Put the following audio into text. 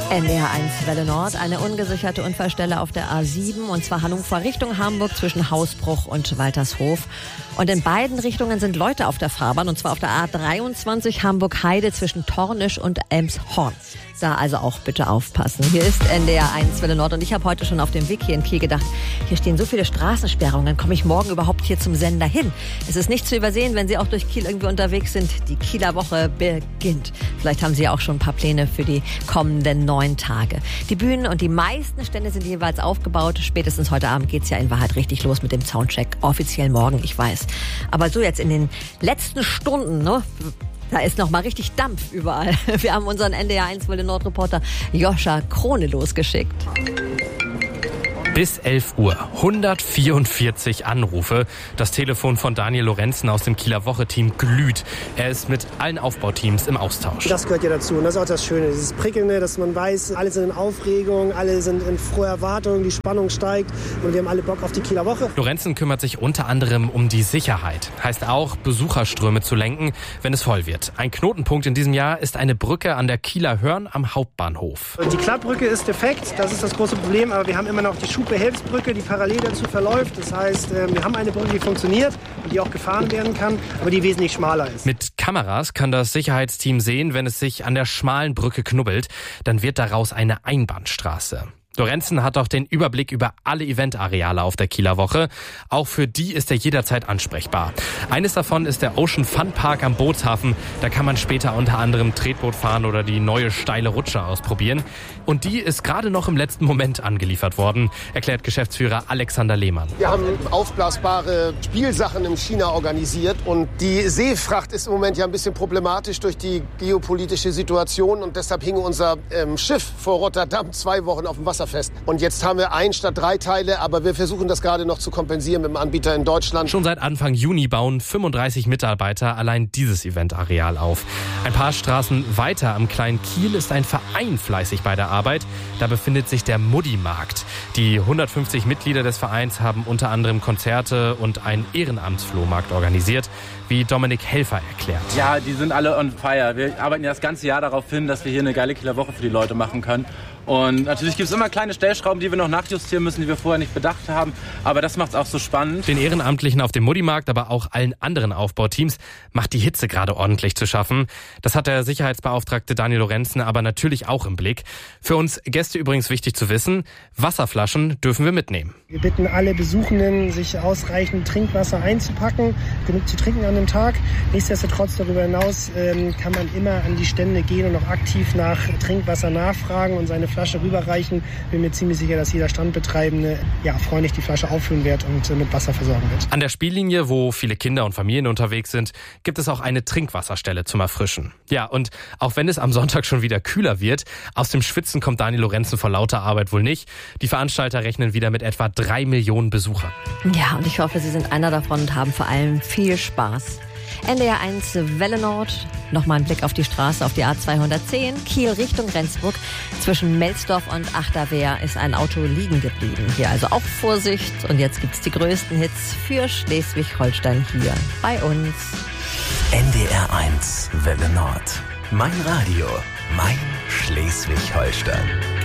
NDR1 Welle Nord, eine ungesicherte Unfallstelle auf der A7, und zwar Hannover Richtung Hamburg zwischen Hausbruch und Waltershof. Und in beiden Richtungen sind Leute auf der Fahrbahn, und zwar auf der A23 Hamburg-Heide zwischen Tornisch und Elmshorn. Da also auch bitte aufpassen. Hier ist NDR1 Welle Nord und ich habe heute schon auf dem Weg hier in Kiel gedacht, hier stehen so viele Straßensperrungen, komme ich morgen überhaupt hier zum Sender hin? Es ist nicht zu übersehen, wenn Sie auch durch Kiel irgendwie unterwegs sind. Die Kieler Woche beginnt. Vielleicht haben Sie ja auch schon ein paar Pläne für die kommenden 9 Tage. Die Bühnen und die meisten Stände sind jeweils aufgebaut. Spätestens heute Abend geht's ja in Wahrheit richtig los mit dem Soundcheck. Offiziell morgen, ich weiß. Aber so jetzt in den letzten Stunden, ne? Da ist noch mal richtig Dampf überall. Wir haben unseren NDR1 Welle Nord Reporter Joscha Krone losgeschickt. Bis 11 Uhr, 144 Anrufe. Das Telefon von Daniel Lorenzen aus dem Kieler Woche-Team glüht. Er ist mit allen Aufbauteams im Austausch. Das gehört ja dazu und das ist auch das Schöne, dieses Prickelnde, dass man weiß, alle sind in Aufregung, alle sind in froher Erwartung, die Spannung steigt und wir haben alle Bock auf die Kieler Woche. Lorenzen kümmert sich unter anderem um die Sicherheit. Heißt auch, Besucherströme zu lenken, wenn es voll wird. Ein Knotenpunkt in diesem Jahr ist eine Brücke an der Kieler Hörn am Hauptbahnhof. Die Klappbrücke ist defekt, das ist das große Problem, aber wir haben immer noch die Schubbehelfsbrücke, die parallel dazu verläuft. Das heißt, wir haben eine Brücke, die funktioniert und die auch gefahren werden kann, aber die wesentlich schmaler ist. Mit Kameras kann das Sicherheitsteam sehen, wenn es sich an der schmalen Brücke knubbelt. Dann wird daraus eine Einbahnstraße. Lorenzen hat auch den Überblick über alle Eventareale auf der Kieler Woche. Auch für die ist er jederzeit ansprechbar. Eines davon ist der Ocean Fun Park am Bootshafen. Da kann man später unter anderem Tretboot fahren oder die neue steile Rutsche ausprobieren. Und die ist gerade noch im letzten Moment angeliefert worden, erklärt Geschäftsführer Alexander Lehmann. Wir haben aufblasbare Spielsachen in China organisiert und die Seefracht ist im Moment ja ein bisschen problematisch durch die geopolitische Situation und deshalb hing unser Schiff vor Rotterdam 2 Wochen auf dem Wasser fest. Und jetzt haben wir 1 statt 3 Teile, aber wir versuchen das gerade noch zu kompensieren mit dem Anbieter in Deutschland. Schon seit Anfang Juni bauen 35 Mitarbeiter allein dieses Eventareal auf. Ein paar Straßen weiter am kleinen Kiel ist ein Verein fleißig bei der Arbeit. Da befindet sich der Muddi-Markt. Die 150 Mitglieder des Vereins haben unter anderem Konzerte und einen Ehrenamtsflohmarkt organisiert, wie Dominik Helfer erklärt. Ja, die sind alle on fire. Wir arbeiten ja das ganze Jahr darauf hin, dass wir hier eine geile Kieler Woche für die Leute machen können. Und natürlich gibt es immer kleine Stellschrauben, die wir noch nachjustieren müssen, die wir vorher nicht bedacht haben. Aber das macht es auch so spannend. Den Ehrenamtlichen auf dem Muddi-Markt, aber auch allen anderen Aufbauteams macht die Hitze gerade ordentlich zu schaffen. Das hat der Sicherheitsbeauftragte Daniel Lorenzen aber natürlich auch im Blick. Für uns Gäste übrigens wichtig zu wissen, Wasserflaschen dürfen wir mitnehmen. Wir bitten alle Besuchenden, sich ausreichend Trinkwasser einzupacken, genug zu trinken an dem Tag. Nichtsdestotrotz darüber hinaus kann man immer an die Stände gehen und auch aktiv nach Trinkwasser nachfragen und seine Flasche rüberreichen. Bin mir ziemlich sicher, dass jeder Standbetreibende freundlich die Flasche auffüllen wird und mit Wasser versorgen wird. An der Spiellinie, wo viele Kinder und Familien unterwegs sind, gibt es auch eine Trinkwasserstelle zum Erfrischen. Ja, und auch wenn es am Sonntag schon wieder kühler wird, aus dem Schwitzen kommt Daniel Lorenzen vor lauter Arbeit wohl nicht. Die Veranstalter rechnen wieder mit etwa 3 Millionen Besuchern. Ja, und ich hoffe, Sie sind einer davon und haben vor allem viel Spaß. NDR1 Welle Nord, nochmal ein Blick auf die Straße, auf die A210, Kiel Richtung Rendsburg. Zwischen Melsdorf und Achterwehr ist ein Auto liegen geblieben. Hier also auch Vorsicht. Und jetzt gibt's die größten Hits für Schleswig-Holstein hier bei uns. NDR1 Welle Nord. Mein Radio, mein Schleswig-Holstein.